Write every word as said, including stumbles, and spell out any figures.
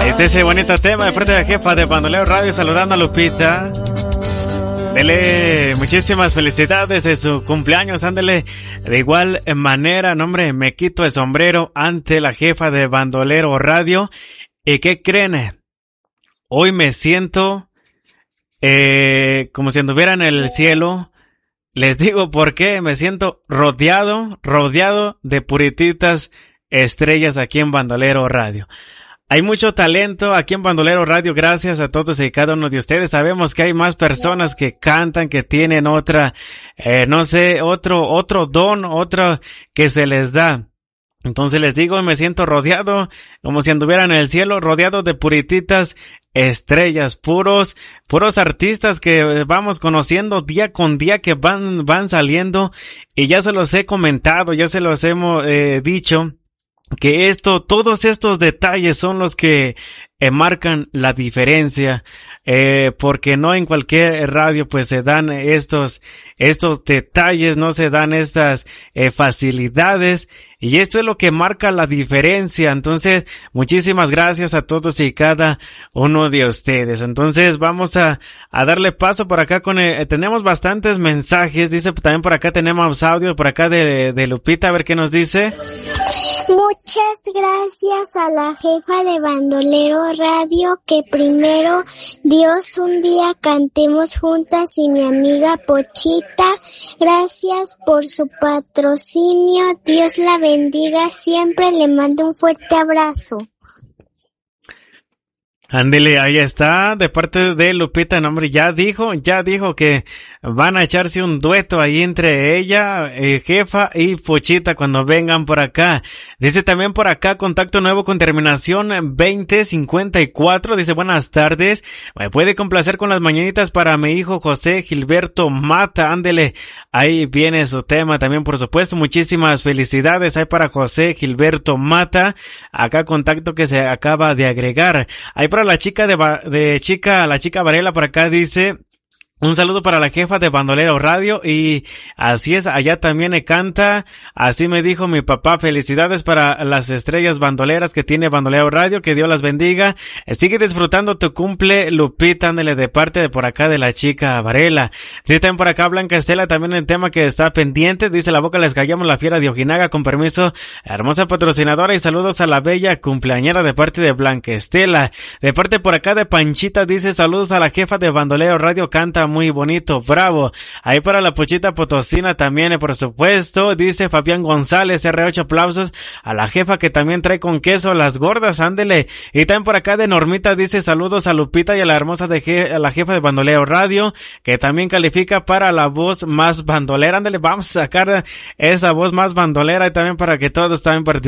Este es el bonito tema de parte de la jefa de Bandolero Radio, saludando a Lupita. Dele muchísimas felicidades de su cumpleaños, ándele de igual manera, nombre, me quito el sombrero ante la jefa de Bandolero Radio. ¿Y qué creen? Hoy me siento eh, como si anduviera en el cielo. Les digo por qué, me siento rodeado, rodeado de purititas estrellas aquí en Bandolero Radio. Hay mucho talento aquí en Bandolero Radio, gracias a todos y cada uno de ustedes. Sabemos que hay más personas que cantan, que tienen otra, eh, no sé, otro, otro don, otro que se les da. Entonces les digo, me siento rodeado, como si anduviera en el cielo, rodeado de purititas estrellas, puros, puros artistas que vamos conociendo día con día, que van, van saliendo, y ya se los he comentado, ya se los hemos eh, dicho, que esto, todos estos detalles son los que eh, marcan la diferencia, eh, porque no en cualquier radio pues se dan estos, estos detalles, no se dan estas eh, facilidades, y esto es lo que marca la diferencia. Entonces, muchísimas gracias a todos y cada uno de ustedes. Entonces, vamos a, a darle paso por acá con, eh, tenemos bastantes mensajes, dice también por acá tenemos audio por acá de, de Lupita, a ver qué nos dice. Muchas gracias a la jefa de Bandolero Radio, que primero Dios un día cantemos juntas, y mi amiga Pochita, gracias por su patrocinio, Dios la bendiga siempre, le mando un fuerte abrazo. Ándele, ahí está, de parte de Lupita, no, hombre, ya dijo, ya dijo que van a echarse un dueto ahí entre ella, eh, jefa y Pochita cuando vengan por acá. Dice también por acá, contacto nuevo con terminación veinte cincuenta y cuatro, dice buenas tardes, me puede complacer con las mañanitas para mi hijo José Gilberto Mata, ándele, ahí viene su tema también, por supuesto, muchísimas felicidades ahí para José Gilberto Mata, acá contacto que se acaba de agregar, ahí para la chica de, de chica, la chica Varela por acá dice, un saludo para la jefa de Bandolero Radio, y así es, allá también me canta, así me dijo mi papá, felicidades para las estrellas bandoleras que tiene Bandolero Radio, que Dios las bendiga, sigue disfrutando tu cumple, Lupita, ándale, de parte de por acá de la chica Varela. Sí, también por acá Blanca Estela, también el tema que está pendiente, dice la boca les callamos la fiera de Ojinaga, con permiso, hermosa patrocinadora, y saludos a la bella cumpleañera de parte de Blanca Estela. De parte por acá de Panchita, dice saludos a la jefa de Bandolero Radio, canta muy bonito, bravo. Ahí para la Pochita Potosina también, por supuesto, dice Fabián González, R ocho, aplausos a la jefa que también trae con queso las gordas, ándele. Y también por acá de Normita dice saludos a Lupita y a la hermosa de je a la jefa de Bandolero Radio, que también califica para la voz más bandolera, ándele, vamos a sacar esa voz más bandolera, y también para que todos también participen.